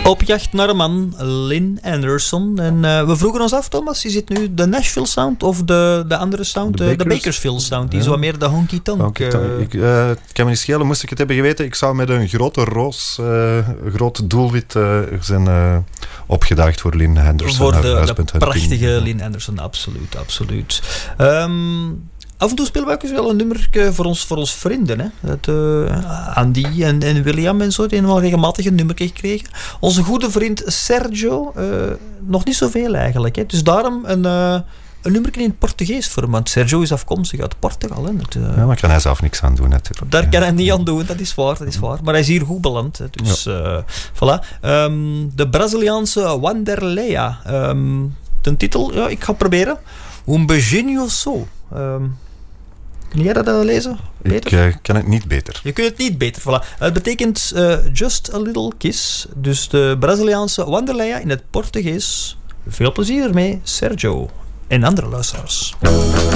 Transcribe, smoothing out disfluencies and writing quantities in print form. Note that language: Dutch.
Op jacht naar een man, Lynn Anderson. En we vroegen ons af, Thomas, is het nu de Nashville sound of de andere sound? De Bakersfield sound, die is wat meer de honky-tonk. Ik kan me niet schelen, moest ik het hebben geweten. Ik zou met een grote roos, een groot doelwit zijn opgedaagd voor Lynn Anderson. Voor de prachtige Lynn Anderson, absoluut, absoluut. Af en toe spelen we ook eens wel een nummer voor ons vrienden. Hè? Andy en William en zo, die hebben wel regelmatig een nummer gekregen. Onze goede vriend Sergio, nog niet zoveel eigenlijk. Hè? Dus daarom een nummer in het Portugees voor hem. Want Sergio is afkomstig uit Portugal. Hè? Ja, maar kan hij zelf niks aan doen natuurlijk. Daar kan hij niet aan doen, dat is waar. Maar hij is hier goed beland. Hè? Dus voilà. De Braziliaanse Wanderleia. De titel, ja, ik ga proberen. Un beijinho só. Kun jij dat lezen, Peter? Ik kan het niet beter. Je kunt het niet beter, voilà. Het betekent just a little kiss. Dus de Braziliaanse Wanderleia in het Portugees. Veel plezier ermee, Sergio en andere luisteraars.